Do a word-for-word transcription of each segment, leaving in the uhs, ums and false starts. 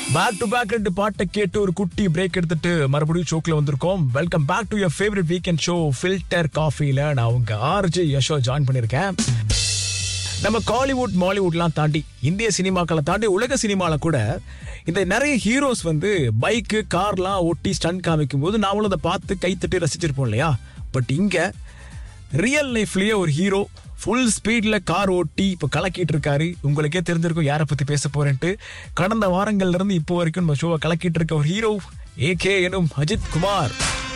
Back to back ரெண்டு பாட்டை கேட்டு ஒரு குட்டி பிரேக் எடுத்துட்டு மறுபடியும் ஷோக்குல வந்திருக்கோம். Welcome back to your favourite weekend show filter காஃபில. நான் உங்க ஆர்ஜே யஷோ ஜாயின் பண்ணிருக்கேன். நம்ம காலிவுட் மாலிவுட்லாம் தாண்டி இந்திய சினிமாக்களை தாண்டி உலக சினிமால கூட இந்த நிறைய ஹீரோஸ் வந்து பைக்கு கார்லாம் ஓட்டி ஸ்டண்ட் காமிக்கும் போது நாமளும் அதை பார்த்து கைத்தட்டி ரசிச்சிருப்போம் இல்லையா? பட் இங்க ரியல் லைஃப்லயே ஒரு ஹீரோ ஃபுல் ஸ்பீட்ல கார் ஓட்டி இப்போ கலக்கிட்டு இருக்காரு. உங்களுக்கே தெரிஞ்சிருக்கும் யாரை பத்தி பேச போறேன்ட்டு. கடந்த வாரங்கள்ல இருந்து இப்போ வரைக்கும் நம்ம ஷோவை கலக்கிட்டு இருக்க ஒரு ஹீரோ ஏகே எனும் அஜித் குமார்.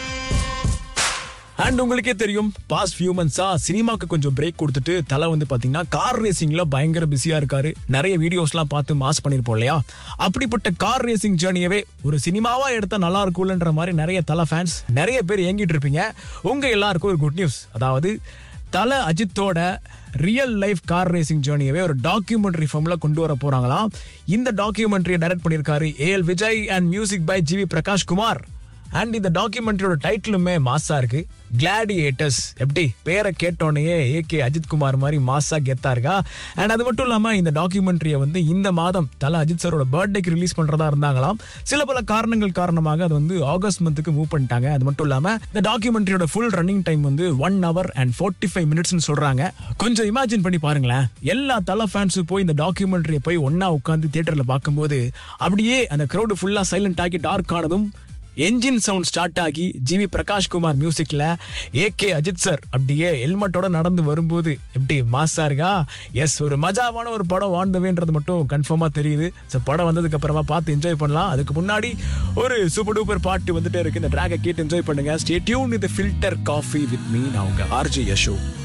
அண்ட் உங்களுக்கே தெரியும் பாஸ்ட் ஃபியூ மந்த்ஸா சினிமாக்கு கொஞ்சம் பிரேக் கொடுத்துட்டு தலை வந்து பாத்தீங்கன்னா கார் ரேசிங்ல பயங்கர பிஸியா இருக்காரு. நிறைய வீடியோஸ்லாம் பார்த்து மாஸ் பண்ணிருப்போம் இல்லையா? அப்படிப்பட்ட கார் ரேசிங் ஜேர்னியவே ஒரு சினிமாவா எடுத்தா நல்லா இருக்கும்ன்ற மாதிரி நிறைய தலை ஃபேன்ஸ் நிறைய பேர் ஏங்கிட்டு இருப்பீங்க. உங்க எல்லாருக்கும் ஒரு குட் நியூஸ். அதாவது தல அஜித்தோட ரியல் லைஃப் கார் ரேசிங் ஜேர்னியவே ஒரு டாக்குமெண்ட்ரி ஃபார்ம்ல கொண்டு வர போறாங்களாம். இந்த டாக்குமெண்ட்ரியை டைரக்ட் பண்ணிருக்காரு AL Vijay and music by GV Prakash Kumar. And இந்த டாக்குமெண்ட்ரியோட டைட்டிலுமே மாசா இருக்கு, கிளாடியேட்டர்ஸ். எப்படி பேரை கேட்டோன்னே ஏகே அஜித் குமார் மாதிரி மாசா கெத்தா இருக்கா? அண்ட் அது மட்டும் இல்லாம இந்த டாக்குமெண்ட்ரியை வந்து இந்த மாதம் தல அஜித் சாரோட பர்த்டேக்கு ரிலீஸ் பண்றதா இருந்தாங்களாம். சில பல காரணங்கள் காரணமாக அது வந்து ஆகஸ்ட் மந்த்துக்கு மூவ் பண்ணிட்டாங்க. அது மட்டும் இல்லாம இந்த டாக்குமெண்ட்ரியோட ஃபுல் ரன்னிங் டைம் வந்து one hour and forty five மினிட்ஸ்னு சொல்றாங்க. கொஞ்சம் இமேஜின் பண்ணி பாருங்களேன். எல்லா தல ஃபேன்ஸும் போய் இந்த டாக்குமெண்ட்ரியை போய் ஒன்னா உட்காந்து தியேட்டர்ல பார்க்கும்போது அப்படியே அந்த கிரௌடு ஃபுல்லா சைலண்ட் ஆகி டார்க் ஆனதும் என்ஜின் சவுண்ட் ஸ்டார்ட் ஆகி ஜிவி பிரகாஷ் குமார் மியூசிக்ல ஏகே அஜித் சார் அப்படியே ஹெல்மெட்டோட நடந்து வரும்போது எப்படி மாசா இருக்கா? எஸ், ஒரு மஜாவான ஒரு படம் வாழ்ந்தவேன்றது மட்டும் கன்ஃபார்மா தெரியுது. ஸோ படம் வந்ததுக்கு அப்புறமா பார்த்து என்ஜாய் பண்ணலாம். அதுக்கு முன்னாடி ஒரு சூப்பர் டூப்பர் பாட்டு வந்துட்டே இருக்கு. இந்த ட்ராக்கை கேட்டு என்ஜாய் பண்ணுங்க. Stay tune with filter coffee with me. நான் உங்க ஆர்ஜே யஷோ.